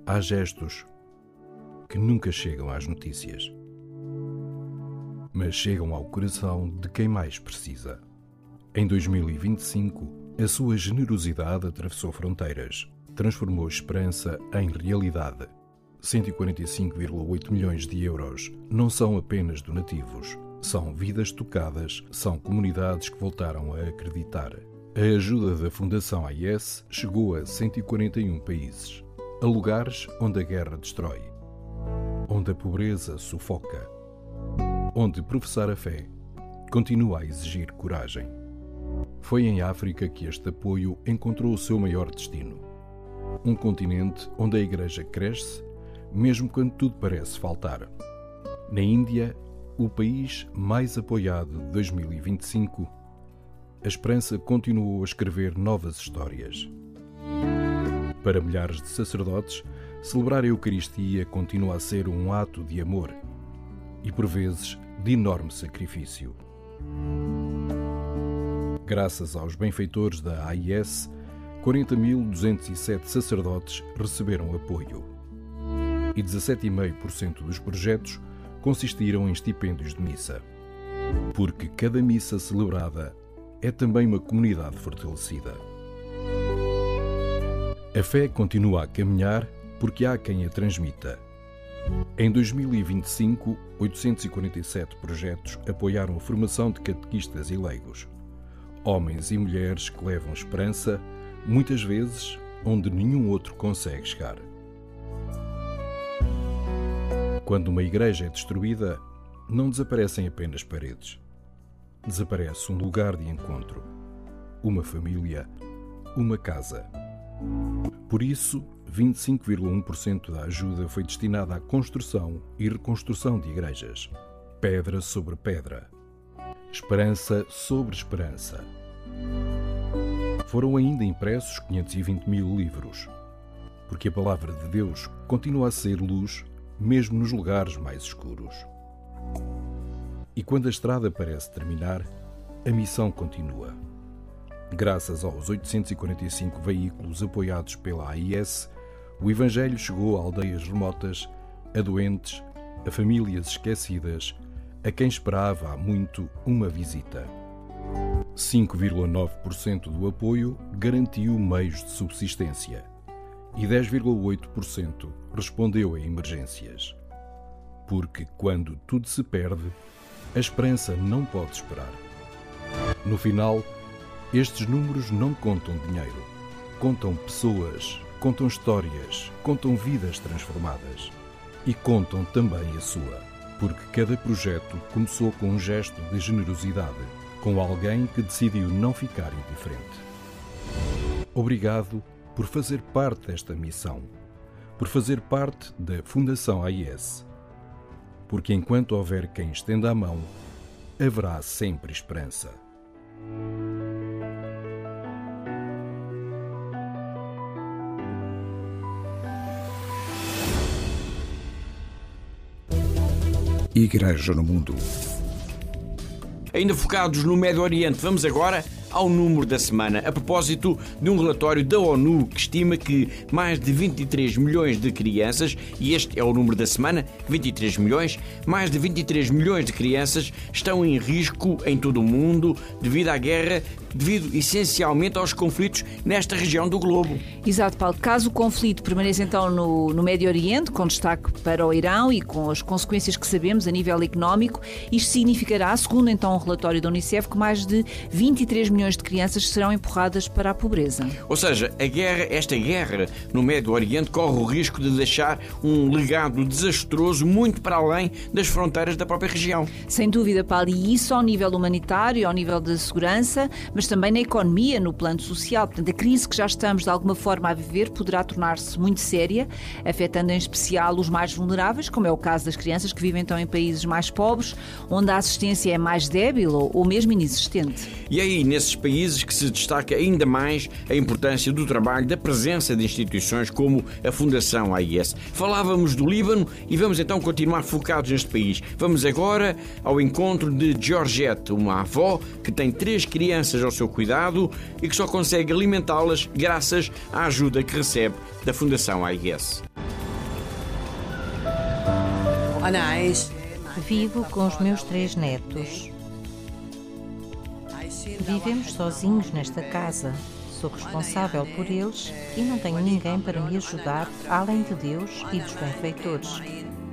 há gestos que nunca chegam às notícias, mas chegam ao coração de quem mais precisa. Em 2025, a sua generosidade atravessou fronteiras, transformou esperança em realidade. 145,8 milhões de euros não são apenas donativos, são vidas tocadas, são comunidades que voltaram a acreditar. A ajuda da Fundação AIS chegou a 141 países, a lugares onde a guerra destrói, onde a pobreza sufoca, onde professar a fé continua a exigir coragem. Foi em África que este apoio encontrou o seu maior destino. Um continente onde a Igreja cresce, mesmo quando tudo parece faltar. Na Índia, o país mais apoiado de 2025, a esperança continuou a escrever novas histórias. Para milhares de sacerdotes, celebrar a Eucaristia continua a ser um ato de amor e, por vezes, de enorme sacrifício. Graças aos benfeitores da AIS, 40.207 sacerdotes receberam apoio e 17,5% dos projetos consistiram em estipêndios de missa. Porque cada missa celebrada é também uma comunidade fortalecida. A fé continua a caminhar porque há quem a transmita. Em 2025, 847 projetos apoiaram a formação de catequistas e leigos. Homens e mulheres que levam esperança, muitas vezes onde nenhum outro consegue chegar. Quando uma igreja é destruída, não desaparecem apenas paredes. Desaparece um lugar de encontro, uma família, uma casa. Por isso, 25,1% da ajuda foi destinada à construção e reconstrução de igrejas. Pedra sobre pedra. Esperança sobre esperança. Foram ainda impressos 520 mil livros, porque a palavra de Deus continua a ser luz, mesmo nos lugares mais escuros. E quando a estrada parece terminar, a missão continua. Graças aos 845 veículos apoiados pela AIS, o Evangelho chegou a aldeias remotas, a doentes, a famílias esquecidas, a quem esperava há muito uma visita. 5,9% do apoio garantiu meios de subsistência e 10,8% respondeu a emergências. Porque quando tudo se perde, a esperança não pode esperar. No final, estes números não contam dinheiro. Contam pessoas, contam histórias, contam vidas transformadas. E contam também a sua. Porque cada projeto começou com um gesto de generosidade, com alguém que decidiu não ficar indiferente. Obrigado por fazer parte desta missão, por fazer parte da Fundação AIS. Porque enquanto houver quem estenda a mão, haverá sempre esperança. Igreja no Mundo. Ainda focados no Médio Oriente, vamos agora ao número da semana, a propósito de um relatório da ONU que estima que mais de 23 milhões de crianças, e este é o número da semana, 23 milhões, mais de 23 milhões de crianças estão em risco em todo o mundo devido à guerra, devido essencialmente aos conflitos nesta região do globo. Exato, Paulo. Caso o conflito permaneça então no Médio Oriente, com destaque para o Irão e com as consequências que sabemos a nível económico, isto significará, segundo então um relatório da Unicef, que mais de 23 milhões de crianças serão empurradas para a pobreza. Ou seja, esta guerra no Médio Oriente corre o risco de deixar um legado desastroso muito para além das fronteiras da própria região. Sem dúvida, Paulo, e isso ao nível humanitário, ao nível da segurança, mas também na economia, no plano social. Portanto, a crise que já estamos de alguma forma a viver poderá tornar-se muito séria, afetando em especial os mais vulneráveis, como é o caso das crianças que vivem então em países mais pobres, onde a assistência é mais débil ou mesmo inexistente. E aí, nesses países que se destaca ainda mais a importância do trabalho, da presença de instituições como a Fundação AIS. Falávamos do Líbano e vamos então continuar focados neste país. Vamos agora ao encontro de Georgette, uma avó que tem 3 crianças ao seu cuidado e que só consegue alimentá-las graças à ajuda que recebe da Fundação AIS. Vivo com os meus 3 netos. Vivemos sozinhos nesta casa. Sou responsável por eles e não tenho ninguém para me ajudar além de Deus e dos benfeitores.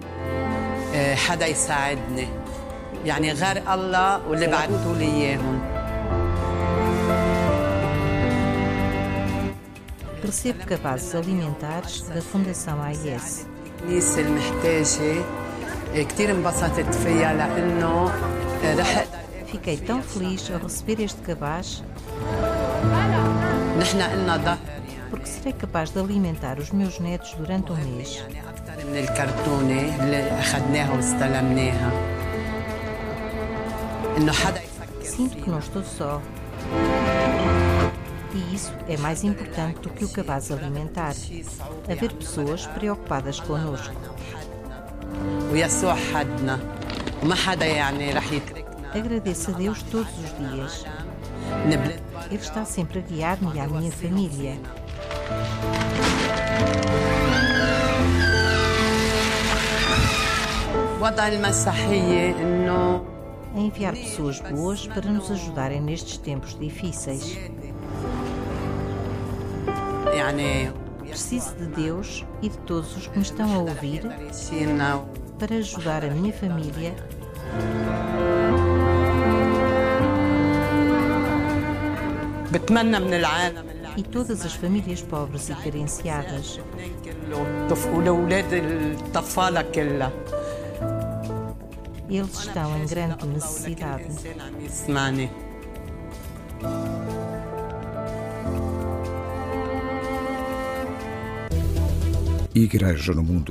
Recebo cabazes alimentares da Fundação AIS. Fiquei tão feliz ao receber este cabaz porque serei capaz de alimentar os meus netos durante um mês. Sinto que não estou só. E isso é mais importante do que o cabaz alimentar. Haver pessoas preocupadas connosco. Agradeço a Deus todos os dias. Ele está sempre a guiar-me e a minha família. A enviar pessoas boas para nos ajudarem nestes tempos difíceis. Preciso de Deus e de todos os que me estão a ouvir para ajudar a minha família e todas as famílias pobres e carenciadas. Eles estão em grande necessidade. Igreja no Mundo.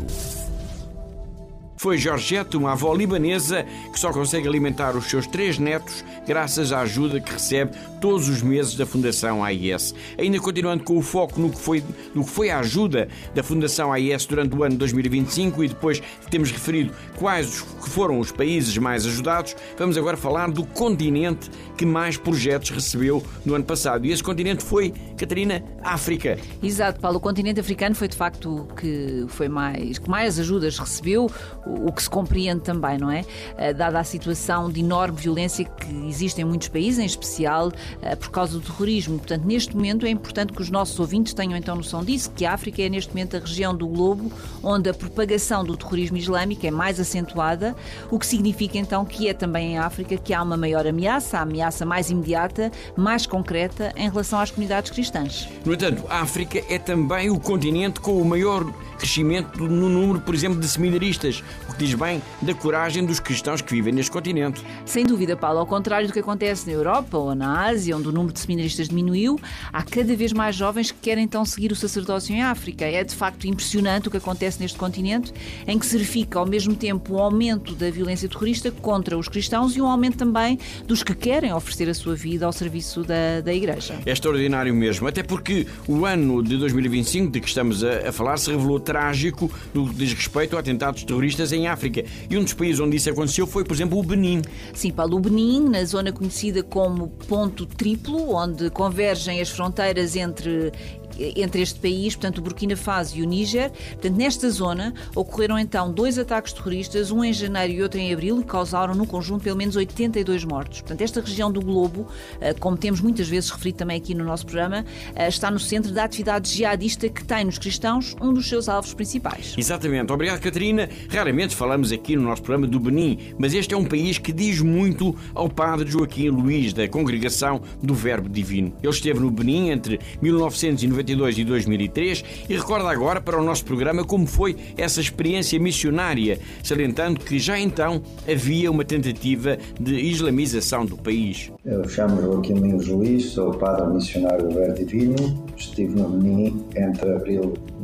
Foi Georgette, uma avó libanesa que só consegue alimentar os seus 3 netos graças à ajuda que recebe todos os meses da Fundação AIS. Ainda continuando com o foco no que foi a ajuda da Fundação AIS durante o ano 2025 e depois temos referido quais que foram os países mais ajudados, vamos agora falar do continente que mais projetos recebeu no ano passado. E esse continente foi, Catarina, África. Exato, Paulo. O continente africano foi de facto o que mais ajudas recebeu, o que se compreende também, não é? Dada a situação de enorme violência que existe em muitos países, em especial por causa do terrorismo. Portanto, neste momento é importante que os nossos ouvintes tenham então noção disso, que a África é neste momento a região do globo onde a propagação do terrorismo islâmico é mais acentuada, o que significa então que é também em África que há uma maior ameaça, a ameaça mais imediata, mais concreta em relação às comunidades cristãs. No entanto, a África é também o continente com o maior crescimento no número, por exemplo, de seminaristas, o que diz bem da coragem dos cristãos que vivem neste continente. Sem dúvida, Paulo, ao contrário do que acontece na Europa ou na Ásia, onde o número de seminaristas diminuiu, há cada vez mais jovens que querem então seguir o sacerdócio em África. É de facto impressionante o que acontece neste continente, em que se verifica ao mesmo tempo um aumento da violência terrorista contra os cristãos e um aumento também dos que querem oferecer a sua vida ao serviço da Igreja. É extraordinário mesmo, até porque o ano de 2025, de que estamos a falar, se revelou trágico no que diz respeito a atentados terroristas em África. E um dos países onde isso aconteceu foi, por exemplo, o Benin. Sim, Paulo, o Benin, na zona conhecida como Ponto Triplo, onde convergem as fronteiras entre este país, portanto o Burkina Faso e o Níger. Portanto, nesta zona ocorreram então 2 ataques terroristas, um em janeiro e outro em abril, que causaram no conjunto pelo menos 82 mortos. Portanto, esta região do globo, como temos muitas vezes referido também aqui no nosso programa, está no centro da atividade jihadista que tem nos cristãos um dos seus alvos principais. Exatamente. Obrigado, Catarina. Raramente falamos aqui no nosso programa do Benin, mas este é um país que diz muito ao padre Joaquim Luís, da Congregação do Verbo Divino. Ele esteve no Benin entre 1992 e 2003 e recorda agora para o nosso programa como foi essa experiência missionária, salientando que já então havia uma tentativa de islamização do país. Eu chamo Joaquim Luís, sou padre missionário do Verbo Divino. Estive no Benin entre abril de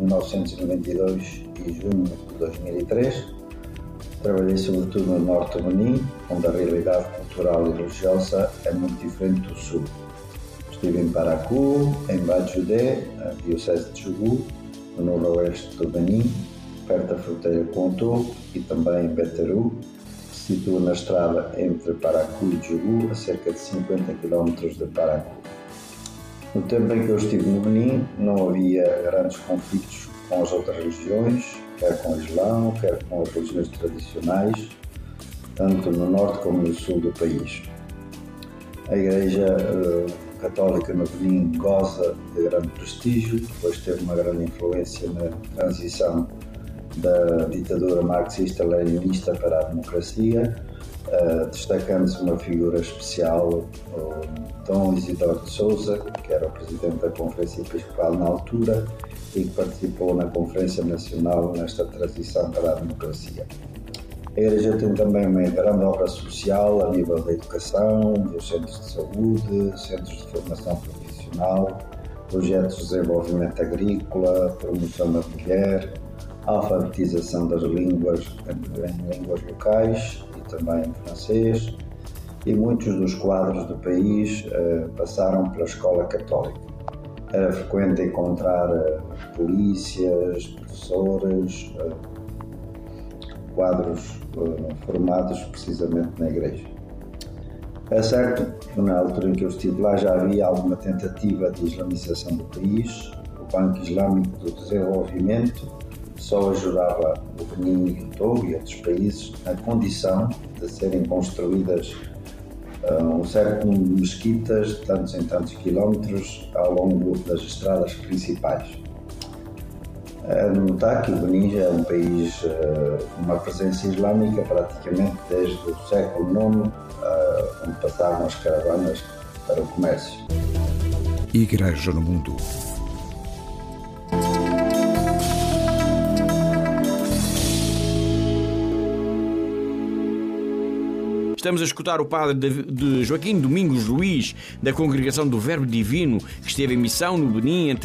1992 e junho de 2003. Trabalhei sobretudo no norte do Benin, onde a realidade cultural e religiosa é muito diferente do sul. Estive em Parakou, em Badjudé, a diocese de Jougou, no noroeste do Benin, perto da fronteira com o Togo, e também em Beteru, que se situa na estrada entre Parakou e Jougou, a cerca de 50 km de Parakou. No tempo em que eu estive no Benin, não havia grandes conflitos com as outras religiões, quer com o Islão, quer com as religiões tradicionais, tanto no norte como no sul do país. A Igreja Católica no Benin goza de grande prestígio, pois teve uma grande influência na transição da ditadura marxista-leninista para a democracia, destacando-se uma figura especial, o Dom Isidoro de Souza, que era o presidente da Conferência Episcopal na altura e que participou na Conferência Nacional nesta transição para a democracia. A Igreja tem também uma grande obra social a nível da educação, dos centros de saúde, centros de formação profissional, projetos de desenvolvimento agrícola, promoção da mulher, alfabetização das línguas em línguas locais e também em francês, e muitos dos quadros do país passaram pela escola católica. Era frequente encontrar polícias, professores, quadros formados precisamente na igreja. É certo que na altura em que eu estive lá já havia alguma tentativa de islamização do país. O Banco Islâmico do Desenvolvimento só ajudava o Benin e o Togo e outros países na condição de serem construídas um certo número de mesquitas, de tantos em tantos quilómetros, ao longo das estradas principais. Notar que o Benin já é um país com uma presença islâmica praticamente desde o século IX, onde passavam as caravanas para o comércio. Igreja no Mundo. Estamos a escutar o padre de Joaquim Domingos Luís, da Congregação do Verbo Divino, que esteve em missão no Benin entre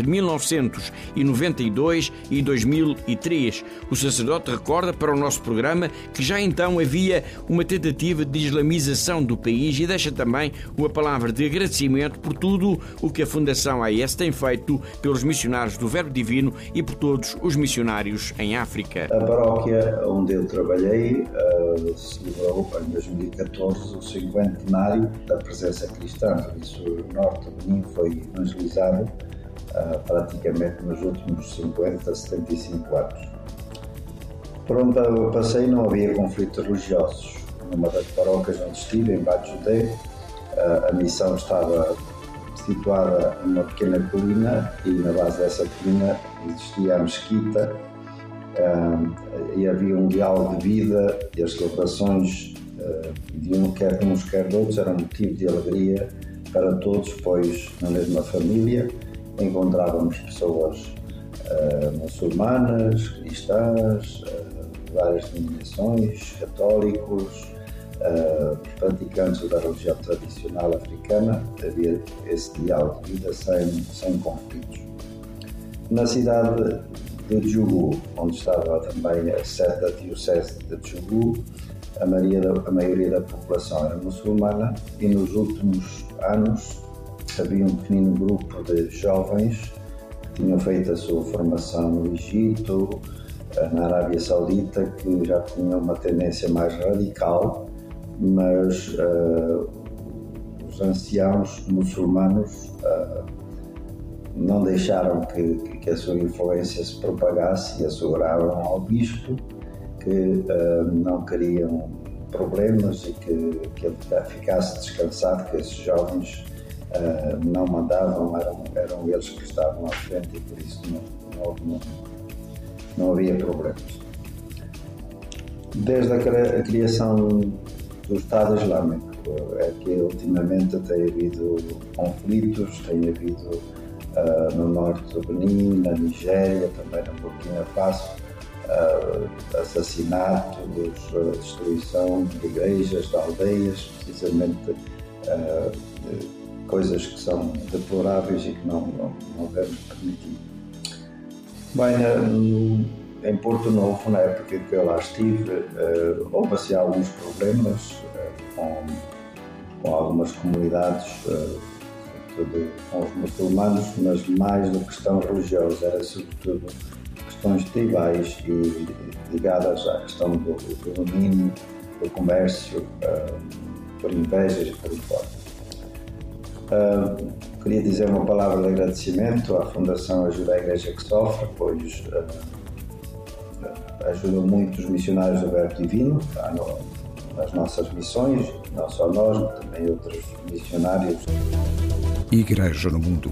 1992 e 2003. O sacerdote recorda para o nosso programa que já então havia uma tentativa de islamização do país e deixa também uma palavra de agradecimento por tudo o que a Fundação AES tem feito pelos missionários do Verbo Divino e por todos os missionários em África. A paróquia onde eu trabalhei celebrou em 2014 o 50º da presença cristã, por isso o norte do Benin foi evangelizado praticamente nos últimos 50, 75 anos. Por onde eu passei não havia conflitos religiosos. Numa das paróquias onde estive, em Bajudé, a missão estava situada numa pequena colina e na base dessa colina existia a mesquita e havia um diálogo de vida e as celebrações de quer de uns quer de outros eram motivo de alegria para todos, pois na mesma família encontrávamos pessoas muçulmanas, cristãs, várias denominações, católicos, praticantes da religião tradicional africana. Havia esse diálogo de vida sem conflitos. Na cidade de Djougou, onde estava também a sede da diocese de Djougou, a maioria da população era muçulmana e nos últimos anos havia um pequeno grupo de jovens que tinham feito a sua formação no Egito, na Arábia Saudita, que já tinham uma tendência mais radical, mas os anciãos muçulmanos não deixaram que a sua influência se propagasse e asseguraram ao bispo que não queriam problemas e que ele ficasse descansado, que esses jovens não mandavam, eram eles que estavam à frente e por isso não havia problemas. Desde a criação do Estado Islâmico é que ultimamente tem havido conflitos, tem havido no norte do Benin, na Nigéria, também na Burkina Faso, assassinatos, destruição de igrejas, de aldeias, precisamente coisas que são deploráveis e que não devemos permitir. Bem, em Porto Novo, na época em que eu lá estive, houve-se alguns problemas com algumas comunidades, com os muçulmanos, mas mais do que questão religiosa, era sobretudo questões tribais e ligadas à questão do domínio, do comércio, por invejas e por aí fora. O queria dizer uma palavra de agradecimento à Fundação Ajuda à Igreja que Sofre, pois ajuda muito os missionários do Verbo Divino nas nossas missões, não só nós, mas também outros missionários. Igreja no Mundo.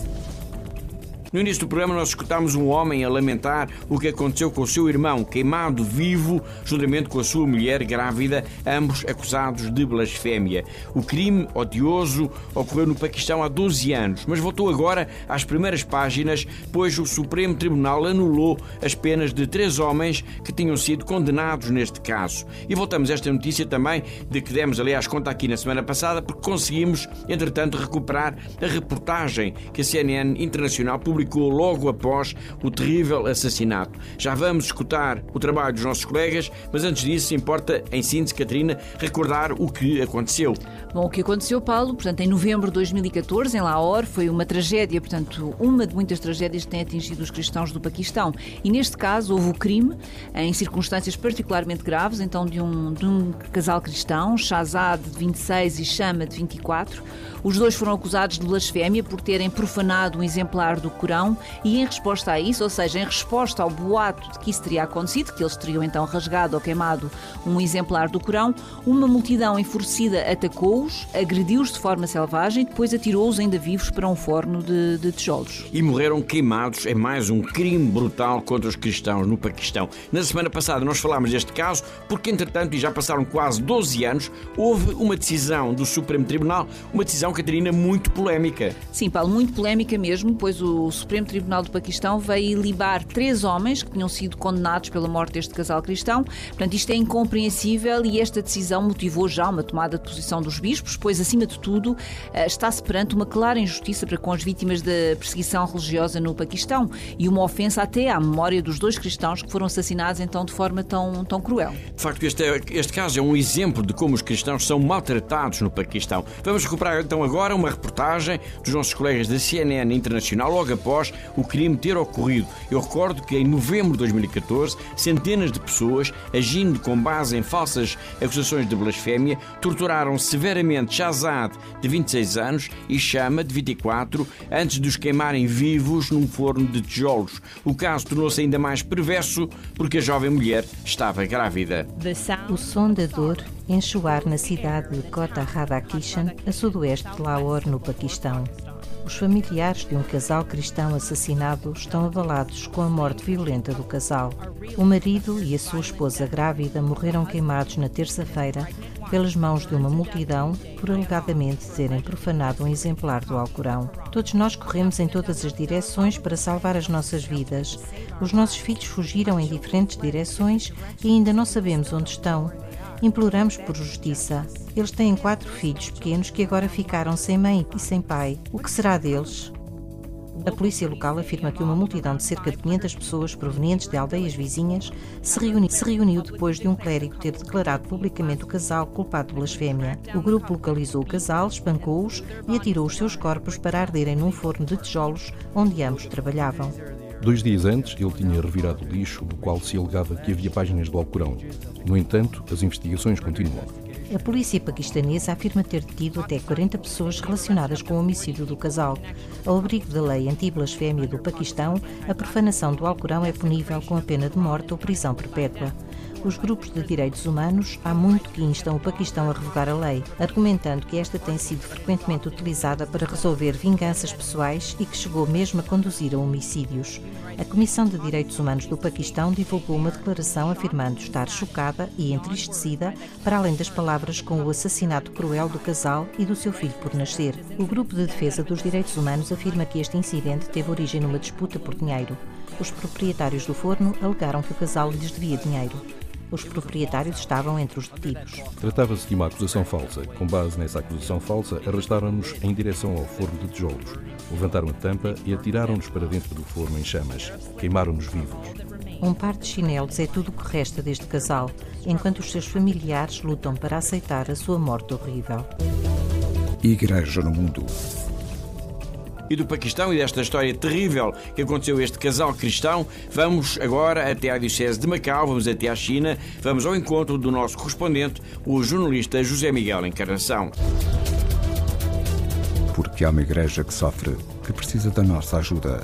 No início do programa nós escutámos um homem a lamentar o que aconteceu com o seu irmão, queimado vivo, juntamente com a sua mulher grávida, ambos acusados de blasfémia. O crime odioso ocorreu no Paquistão há 12 anos, mas voltou agora às primeiras páginas, pois o Supremo Tribunal anulou as penas de 3 homens que tinham sido condenados neste caso. E voltamos a esta notícia também, de que demos aliás conta aqui na semana passada, porque conseguimos, entretanto, recuperar a reportagem que a CNN Internacional publicou logo após o terrível assassinato. Já vamos escutar o trabalho dos nossos colegas, mas antes disso importa, em síntese, Catarina, recordar o que aconteceu. Bom, o que aconteceu, Paulo, portanto, em novembro de 2014, em Lahore, foi uma tragédia, portanto, uma de muitas tragédias que têm atingido os cristãos do Paquistão. E neste caso houve o crime, em circunstâncias particularmente graves, então de um casal cristão, Shahzad, de 26, e Shama, de 24. Os dois foram acusados de blasfémia por terem profanado um exemplar do Corão e em resposta a isso, ou seja, em resposta ao boato de que isso teria acontecido, que eles teriam então rasgado ou queimado um exemplar do Corão, uma multidão enfurecida atacou-os, agrediu-os de forma selvagem e depois atirou-os ainda vivos para um forno de tijolos. E morreram queimados em mais um crime brutal contra os cristãos no Paquistão. Na semana passada nós falámos deste caso porque, entretanto, e já passaram quase 12 anos, houve uma decisão do Supremo Tribunal, uma decisão, Catarina, muito polémica. Sim, Paulo, muito polémica mesmo, pois o Supremo Tribunal do Paquistão veio ilibar 3 homens que tinham sido condenados pela morte deste casal cristão. Portanto, isto é incompreensível e esta decisão motivou já uma tomada de posição dos bispos, pois, acima de tudo, está-se perante uma clara injustiça para com as vítimas da perseguição religiosa no Paquistão e uma ofensa até à memória dos 2 cristãos que foram assassinados então de forma tão cruel. De facto, este caso é um exemplo de como os cristãos são maltratados no Paquistão. Vamos recuperar então agora uma reportagem dos nossos colegas da CNN Internacional logo após o crime ter ocorrido. Eu recordo que em novembro de 2014, centenas de pessoas, agindo com base em falsas acusações de blasfémia, torturaram severamente Shahzad, de 26 anos, e Shama, de 24, antes de os queimarem vivos num forno de tijolos. O caso tornou-se ainda mais perverso porque a jovem mulher estava grávida. O som da dor enche o ar na cidade de Kota Radakishan, a sudoeste de Lahore, no Paquistão. Os familiares de um casal cristão assassinado estão abalados com a morte violenta do casal. O marido e a sua esposa grávida morreram queimados na terça-feira pelas mãos de uma multidão por alegadamente terem profanado um exemplar do Alcorão. Todos nós corremos em todas as direções para salvar as nossas vidas. Os nossos filhos fugiram em diferentes direções e ainda não sabemos onde estão. Imploramos por justiça. Eles têm 4 filhos pequenos que agora ficaram sem mãe e sem pai. O que será deles? A polícia local afirma que uma multidão de cerca de 500 pessoas provenientes de aldeias vizinhas se reuniu depois de um clérigo ter declarado publicamente o casal culpado de blasfémia. O grupo localizou o casal, espancou-os e atirou os seus corpos para arderem num forno de tijolos onde ambos trabalhavam. 2 dias antes, ele tinha revirado o lixo do qual se alegava que havia páginas do Alcorão. No entanto, as investigações continuam. A polícia paquistanesa afirma ter detido até 40 pessoas relacionadas com o homicídio do casal. Ao abrigo da lei anti-blasfémia do Paquistão, a profanação do Alcorão é punível com a pena de morte ou prisão perpétua. Os grupos de direitos humanos há muito que instam o Paquistão a revogar a lei, argumentando que esta tem sido frequentemente utilizada para resolver vinganças pessoais e que chegou mesmo a conduzir a homicídios. A Comissão de Direitos Humanos do Paquistão divulgou uma declaração afirmando estar chocada e entristecida, para além das palavras, com o assassinato cruel do casal e do seu filho por nascer. O Grupo de Defesa dos Direitos Humanos afirma que este incidente teve origem numa disputa por dinheiro. Os proprietários do forno alegaram que o casal lhes devia dinheiro. Os proprietários estavam entre os detidos. Tratava-se de uma acusação falsa. Com base nessa acusação falsa, arrastaram-nos em direção ao forno de tijolos. Levantaram a tampa e atiraram-nos para dentro do forno em chamas. Queimaram-nos vivos. Um par de chinelos é tudo o que resta deste casal, enquanto os seus familiares lutam para aceitar a sua morte horrível. Igreja no Mundo. E do Paquistão e desta história terrível que aconteceu a este casal cristão, vamos agora até à Diocese de Macau, vamos até à China, vamos ao encontro do nosso correspondente, o jornalista José Miguel Encarnação. Por que há uma igreja que sofre, que precisa da nossa ajuda.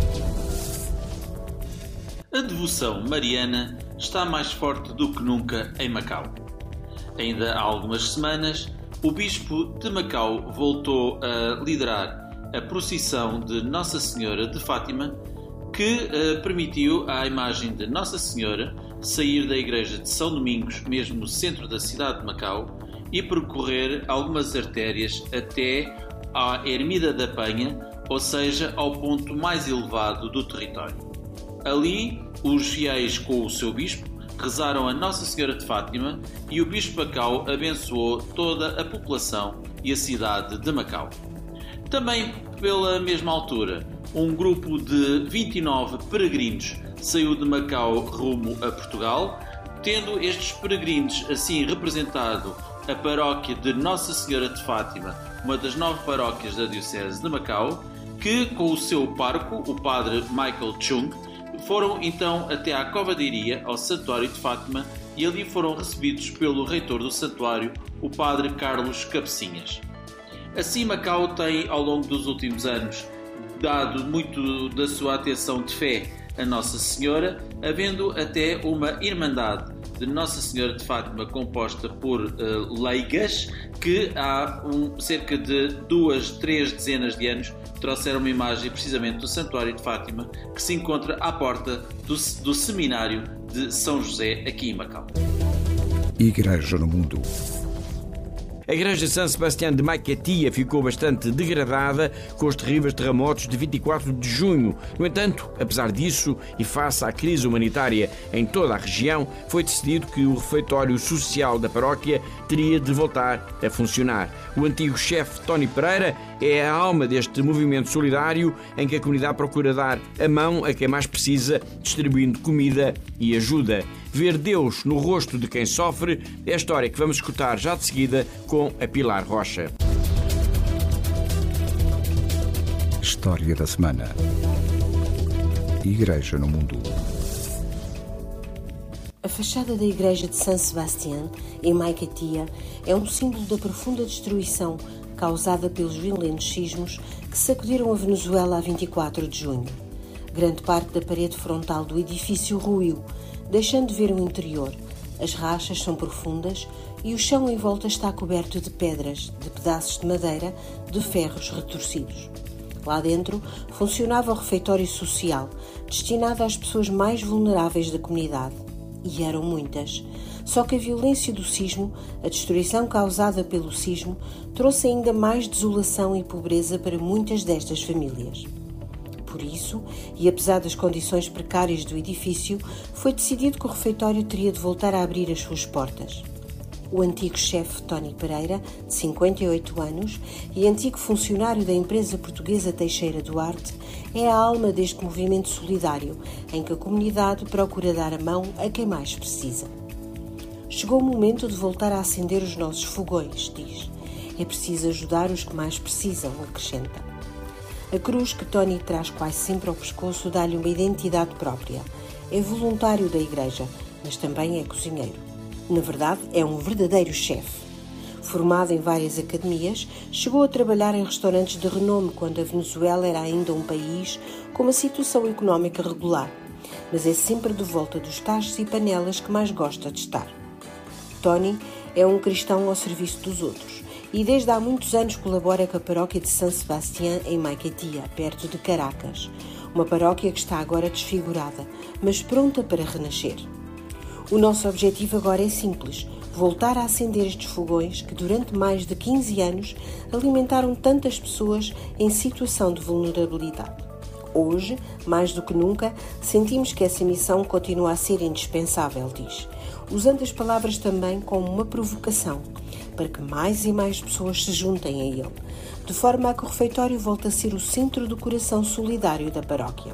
A devoção mariana está mais forte do que nunca em Macau. Ainda há algumas semanas, o bispo de Macau voltou a liderar a procissão de Nossa Senhora de Fátima, que permitiu à imagem de Nossa Senhora sair da igreja de São Domingos, mesmo no centro da cidade de Macau, e percorrer algumas artérias até à Ermida da Penha, ou seja, ao ponto mais elevado do território. Ali, os fiéis com o seu bispo rezaram a Nossa Senhora de Fátima e o bispo Macau abençoou toda a população e a cidade de Macau. Também pela mesma altura, um grupo de 29 peregrinos saiu de Macau rumo a Portugal, tendo estes peregrinos assim representado a paróquia de Nossa Senhora de Fátima, uma das 9 paróquias da Diocese de Macau, que com o seu pároco, o padre Michael Chung, foram então até à Cova de Iria, ao Santuário de Fátima, e ali foram recebidos pelo reitor do santuário, o padre Carlos Cabecinhas. Assim, Macau tem, ao longo dos últimos anos, dado muito da sua atenção de fé a Nossa Senhora, havendo até uma irmandade de Nossa Senhora de Fátima composta por leigas que há cerca de 2-3 dezenas de anos trouxeram uma imagem precisamente do Santuário de Fátima, que se encontra à porta do Seminário de São José, aqui em Macau. Igreja no Mundo. A igreja de São Sebastião de Maiquetia ficou bastante degradada com os terríveis terremotos de 24 de junho. No entanto, apesar disso, e face à crise humanitária em toda a região, foi decidido que o refeitório social da paróquia teria de voltar a funcionar. O antigo chefe Tony Pereira é a alma deste movimento solidário em que a comunidade procura dar a mão a quem mais precisa, distribuindo comida e ajuda. Ver Deus no rosto de quem sofre é a história que vamos escutar já de seguida com a Pilar Rocha. História da semana. Igreja no Mundo. A fachada da igreja de São Sebastião, em Maiquetia, é um símbolo da profunda destruição causada pelos violentos sismos que sacudiram a Venezuela a 24 de junho. Grande parte da parede frontal do edifício ruiu, deixando de ver o interior. As rachas são profundas e o chão em volta está coberto de pedras, de pedaços de madeira, de ferros retorcidos. Lá dentro funcionava o refeitório social, destinado às pessoas mais vulneráveis da comunidade. E eram muitas. Só que a violência do sismo, a destruição causada pelo sismo, trouxe ainda mais desolação e pobreza para muitas destas famílias. Por isso, e apesar das condições precárias do edifício, foi decidido que o refeitório teria de voltar a abrir as suas portas. O antigo chefe Tony Pereira, de 58 anos, e antigo funcionário da empresa portuguesa Teixeira Duarte, é a alma deste movimento solidário, em que a comunidade procura dar a mão a quem mais precisa. Chegou o momento de voltar a acender os nossos fogões, diz. É preciso ajudar os que mais precisam, acrescenta. A cruz que Tony traz quase sempre ao pescoço dá-lhe uma identidade própria. É voluntário da igreja, mas também é cozinheiro. Na verdade, é um verdadeiro chefe. Formado em várias academias, chegou a trabalhar em restaurantes de renome quando a Venezuela era ainda um país com uma situação económica regular, mas é sempre de volta dos tachos e panelas que mais gosta de estar. Tony é um cristão ao serviço dos outros e desde há muitos anos colabora com a paróquia de São Sebastião em Maiquetia, perto de Caracas, uma paróquia que está agora desfigurada, mas pronta para renascer. O nosso objetivo agora é simples, voltar a acender estes fogões que durante mais de 15 anos alimentaram tantas pessoas em situação de vulnerabilidade. Hoje, mais do que nunca, sentimos que essa missão continua a ser indispensável, diz, usando as palavras também como uma provocação, para que mais e mais pessoas se juntem a ele, de forma a que o refeitório volte a ser o centro do coração solidário da paróquia.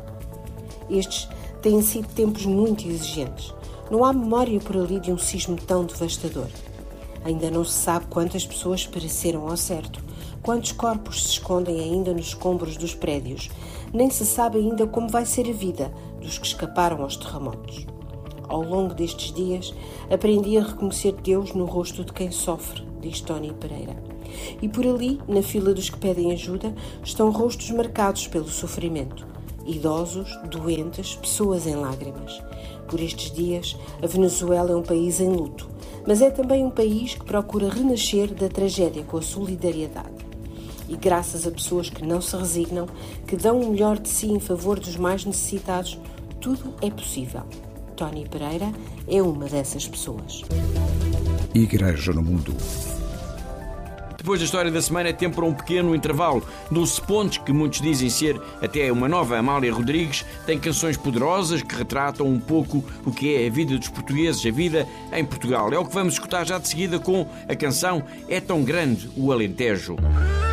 Estes têm sido tempos muito exigentes. Não há memória por ali de um sismo tão devastador. Ainda não se sabe quantas pessoas pereceram ao certo, quantos corpos se escondem ainda nos escombros dos prédios, nem se sabe ainda como vai ser a vida dos que escaparam aos terremotos. Ao longo destes dias, aprendi a reconhecer Deus no rosto de quem sofre, diz Tony Pereira. E por ali, na fila dos que pedem ajuda, estão rostos marcados pelo sofrimento. Idosos, doentes, pessoas em lágrimas. Por estes dias, a Venezuela é um país em luto, mas é também um país que procura renascer da tragédia com a solidariedade. E graças a pessoas que não se resignam, que dão o melhor de si em favor dos mais necessitados, tudo é possível. Tony Pereira é uma dessas pessoas. Igreja no Mundo. Depois da história da semana é tempo para um pequeno intervalo. Dulce Pontes, que muitos dizem ser até uma nova Amália Rodrigues, tem canções poderosas que retratam um pouco o que é a vida dos portugueses, a vida em Portugal. É o que vamos escutar já de seguida com a canção É Tão Grande o Alentejo.